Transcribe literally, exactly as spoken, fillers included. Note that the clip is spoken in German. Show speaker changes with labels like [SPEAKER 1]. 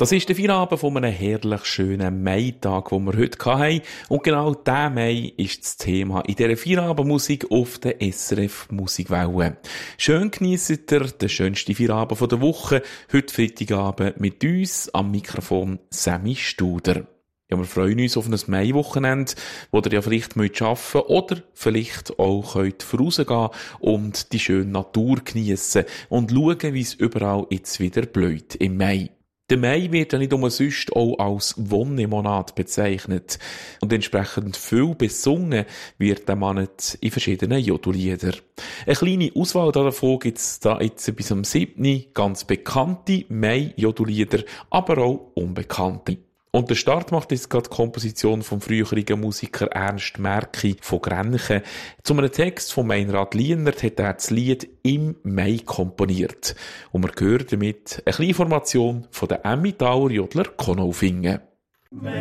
[SPEAKER 1] Das ist der Feierabend von einem herrlich schönen Maitag, den wir heute hatten. Und genau dieser Mai ist das Thema in dieser Feierabendmusik auf der S R F Musikwelle. Schön genießt ihr den schönsten Feierabend der Woche. Heute Freitagabend mit uns am Mikrofon Sammy Studer. Ja, wir freuen uns auf ein Mai-Wochenende, wo ihr ja vielleicht arbeiten müsst oder vielleicht auch könnt vorausgehen und die schöne Natur geniessen und schauen, wie es überall jetzt wieder blüht im Mai. Der Mai wird ja nicht umsonst auch als Wonnemonat bezeichnet und entsprechend viel besungen wird der Monat in verschiedenen Jodelliedern. Eine kleine Auswahl davon gibt es da jetzt bis am siebten ganz bekannte Mai-Jodellieder, aber auch unbekannte. Und der Start macht jetzt gerade die Komposition vom früheren Musiker Ernst Märki von Grenchen. Zu einem Text von Meinrad Lienert hat er das Lied «Im Mai» komponiert. Und wir hören damit eine kleine Formation von den Emmentaler Jodler Konolfingen.